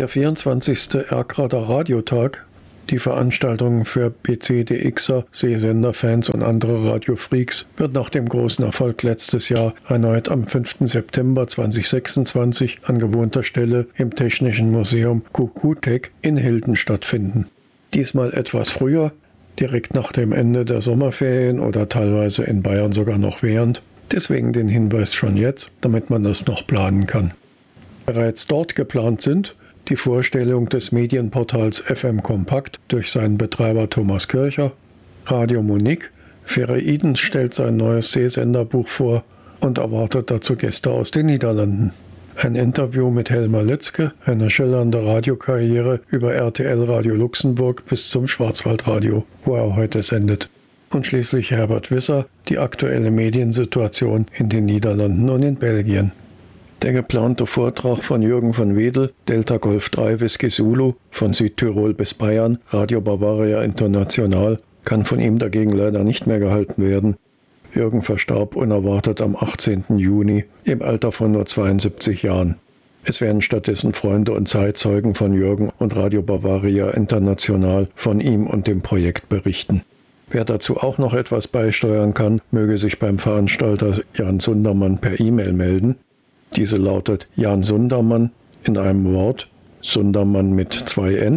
Der 24. Erkrader Radiotag, die Veranstaltung für PC-DXer, Sehsender-Fans und andere Radiofreaks, wird nach dem großen Erfolg letztes Jahr erneut am 5. September 2026 an gewohnter Stelle im Technischen Museum QQ-Tech in Hilden stattfinden. Diesmal etwas früher, direkt nach dem Ende der Sommerferien oder teilweise in Bayern sogar noch während. Deswegen den Hinweis schon jetzt, damit man das noch planen kann. Bereits dort geplant sind die Vorstellung des Medienportals FM Kompakt durch seinen Betreiber Thomas Kircher, Radio Munich, Fereiden stellt sein neues Sehsenderbuch vor und erwartet dazu Gäste aus den Niederlanden. Ein Interview mit Helmer Litzke, eine schillernde Radiokarriere über RTL Radio Luxemburg bis zum Schwarzwaldradio, wo er heute sendet. Und schließlich Herbert Wisser, die aktuelle Mediensituation in den Niederlanden und in Belgien. Der geplante Vortrag von Jürgen von Wedel, Delta Golf 3 Whisky Zulu, von Südtirol bis Bayern, Radio Bavaria International, kann von ihm dagegen leider nicht mehr gehalten werden. Jürgen verstarb unerwartet am 18. Juni im Alter von nur 72 Jahren. Es werden stattdessen Freunde und Zeitzeugen von Jürgen und Radio Bavaria International von ihm und dem Projekt berichten. Wer dazu auch noch etwas beisteuern kann, möge sich beim Veranstalter Jan Sundermann per E-Mail melden. Diese lautet Jan Sundermann in einem Wort, Sundermann mit 2 N,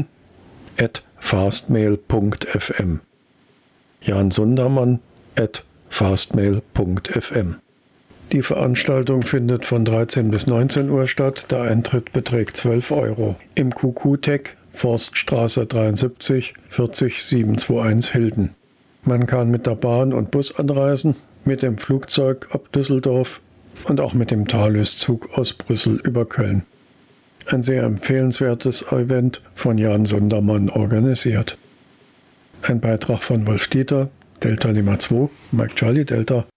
@fastmail.fm. Jan Sundermann @fastmail.fm. Die Veranstaltung findet von 13 bis 19 Uhr statt. Der Eintritt beträgt 12 € im QQ-Tech, Forststraße 73, 40721 Hilden. Man kann mit der Bahn und Bus anreisen, mit dem Flugzeug ab Düsseldorf und auch mit dem Thalys-Zug aus Brüssel über Köln. Ein sehr empfehlenswertes Event von Jan Sundermann organisiert. Ein Beitrag von Wolf Dieter, Delta Lima 2, Mike Charlie Delta,